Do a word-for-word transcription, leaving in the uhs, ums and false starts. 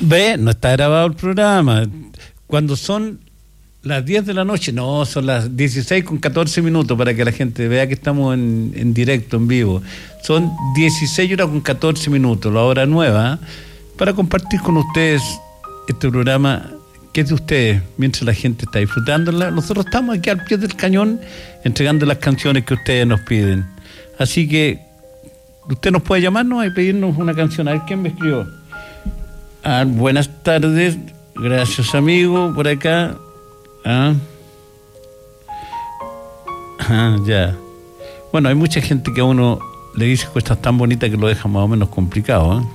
Ve, no está grabado el programa. Cuando son las diez de la noche, no, son las dieciséis con catorce minutos para que la gente vea que estamos en, en directo, en vivo. Son dieciséis horas con catorce minutos, la hora nueva, para compartir con ustedes este programa que es de ustedes, mientras la gente está disfrutándola. Nosotros estamos aquí al pie del cañón entregando las canciones que ustedes nos piden. Así que usted nos puede llamarnos y pedirnos una canción. A ver quién me escribió. Ah, buenas tardes, gracias amigo, por acá. Ah, ah, ya. Bueno, hay mucha gente que a uno le dice cosas tan bonitas que lo deja más o menos complicado, ¿eh?